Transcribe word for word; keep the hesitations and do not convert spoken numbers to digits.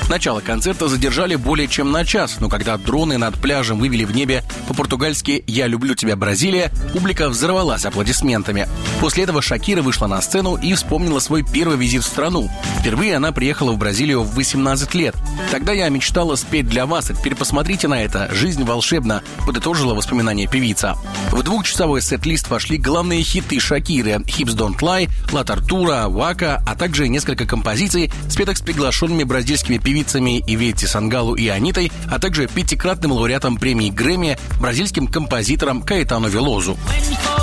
Начало концерта задержали более чем на час, но когда дроны над пляжем вывели в небе по-португальски «Я люблю тебя, Бразилия», публика взорвалась аплодисментами. После этого Шакира вышла на сцену и вспомнила свой первый визит в страну. Впервые она приехала в Бразилию в восемнадцать лет. «Тогда я мечтала спеть для вас, а теперь посмотрите на это. Жизнь волшебна», — подытожила воспоминания певица. В двухчасовой сет-лист вошли главные хиты Шакиры «Hips Don't Lie», «La Tortura», «Waka», а также несколько композиций, спетых с приглашенными бразильскими певицами Иветти Сангалу и Анитой, а также пятикратным лауреатом премии Грэмми, бразильским композитором Каэтану Велозу.